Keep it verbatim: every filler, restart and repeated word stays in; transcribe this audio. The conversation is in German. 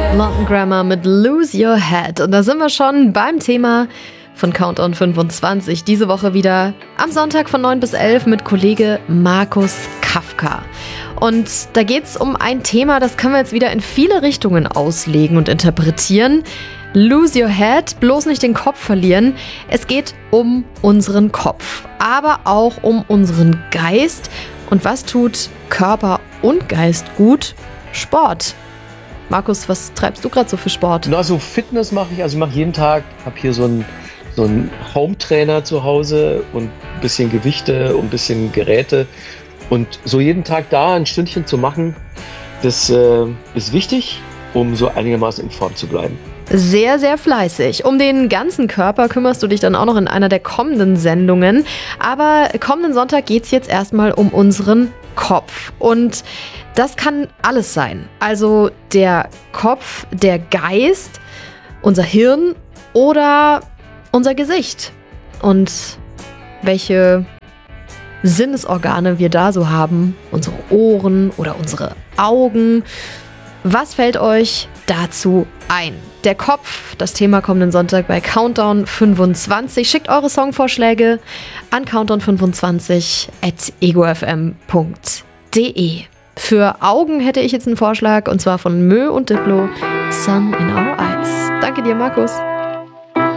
London Grammar mit Lose Your Head. Und da sind wir schon beim Thema von Countdown fünfundzwanzig. Diese Woche wieder am Sonntag von neun bis elf mit Kollege Markus Kafka. Und da geht es um ein Thema, das können wir jetzt wieder in viele Richtungen auslegen und interpretieren. Lose your head, bloß nicht den Kopf verlieren. Es geht um unseren Kopf, aber auch um unseren Geist. Und was tut Körper und Geist gut? Sport. Markus, was treibst du gerade so für Sport? Na, so Fitness mache ich. Also ich mache jeden Tag, habe hier so einen so einen Home-Trainer zu Hause und ein bisschen Gewichte und ein bisschen Geräte. Und so jeden Tag da ein Stündchen zu machen, das äh, ist wichtig, um so einigermaßen in Form zu bleiben. Sehr, sehr fleißig. Um den ganzen Körper kümmerst du dich dann auch noch in einer der kommenden Sendungen. Aber kommenden Sonntag geht es jetzt erstmal um unseren Kopf. Und das kann alles sein. Also der Kopf, der Geist, unser Hirn oder unser Gesicht. Und welche Sinnesorgane wir da so haben, unsere Ohren oder unsere Augen. Was fällt euch dazu ein? Der Kopf, das Thema kommenden Sonntag bei Countdown fünfundzwanzig. Schickt eure Songvorschläge an countdown fünfundzwanzig at egofm punkt de. Für Augen hätte ich jetzt einen Vorschlag und zwar von Mö und Diplo, Sun in Our Eyes. Danke dir, Markus.